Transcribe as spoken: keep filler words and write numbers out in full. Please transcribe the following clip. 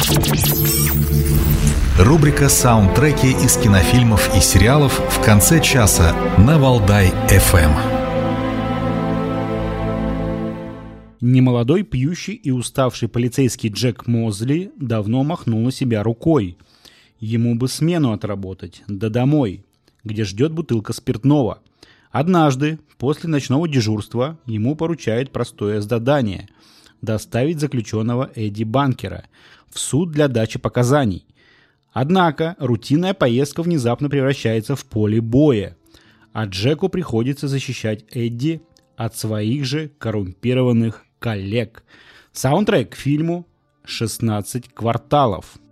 Рубрика «Саундтреки» из кинофильмов и сериалов в конце часа на Валдай-эф эм. Немолодой, пьющий и уставший полицейский Джек Мозли давно махнул на себя рукой. Ему бы смену отработать, да домой, где ждет бутылка спиртного. Однажды, после ночного дежурства, ему поручают простое задание – доставить заключенного Эдди Банкера в суд для дачи показаний. Однако рутинная поездка внезапно превращается в поле боя, а Джеку приходится защищать Эдди от своих же коррумпированных коллег. Саундтрек к фильму «шестнадцать кварталов».